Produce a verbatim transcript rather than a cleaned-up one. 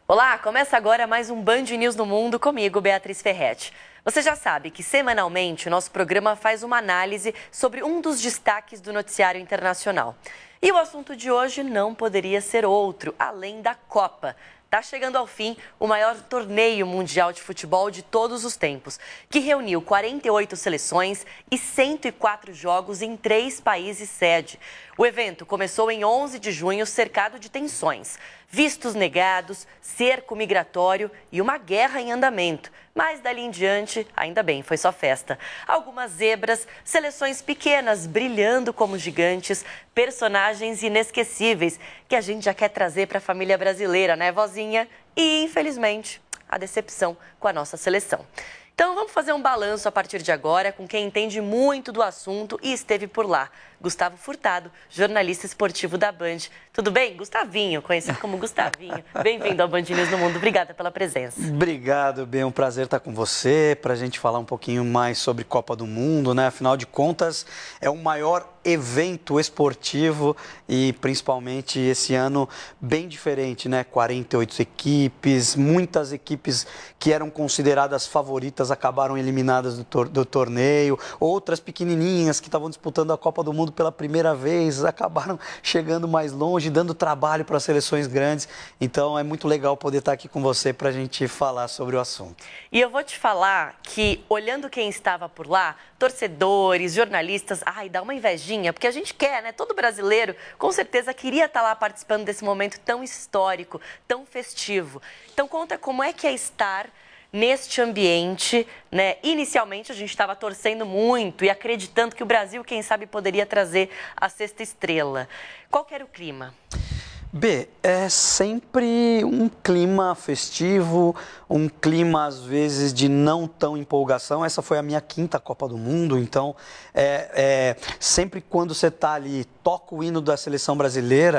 Olá, começa agora mais um Band News no Mundo comigo, Beatriz Ferretti. Você já sabe que semanalmente o nosso programa faz uma análise sobre um dos destaques do noticiário internacional. E o assunto de hoje não poderia ser outro, além da Copa. Está chegando ao fim o maior torneio mundial de futebol de todos os tempos, que reuniu quarenta e oito seleções e cento e quatro jogos em três países sede. O evento começou em onze de junho, cercado de tensões, vistos negados, cerco migratório e uma guerra em andamento. Mas dali em diante, ainda bem, foi só festa. Algumas zebras, seleções pequenas brilhando como gigantes, personagens inesquecíveis que a gente já quer trazer para a família brasileira, né, vozinha? E, infelizmente, a decepção com a nossa seleção. Então, vamos fazer um balanço a partir de agora com quem entende muito do assunto e esteve por lá. Gustavo Furtado, jornalista esportivo da Band. Tudo bem? Gustavinho, conhecido como Gustavinho. Bem-vindo ao Band News no Mundo. Obrigada pela presença. Obrigado, bem, um prazer estar com você, para a gente falar um pouquinho mais sobre Copa do Mundo, né? Afinal de contas, é o maior evento esportivo e principalmente esse ano bem diferente, né? quarenta e oito equipes, muitas equipes que eram consideradas favoritas acabaram eliminadas do, tor do torneio, outras pequenininhas que estavam disputando a Copa do Mundo pela primeira vez acabaram chegando mais longe, dando trabalho para seleções grandes. Então é muito legal poder estar aqui com você para a gente falar sobre o assunto. E eu vou te falar que, olhando quem estava por lá, torcedores, jornalistas, ai, dá uma invejinha, porque a gente quer, né? Todo brasileiro, com certeza, queria estar lá participando desse momento tão histórico, tão festivo. Então, conta como é que é estar neste ambiente, né? Inicialmente, a gente estava torcendo muito e acreditando que o Brasil, quem sabe, poderia trazer a sexta estrela. Qual que era o clima? B, é sempre um clima festivo, um clima às vezes de não tão empolgação. Essa foi a minha quinta Copa do Mundo, então é, é, sempre quando você está ali, toca o hino da seleção brasileira,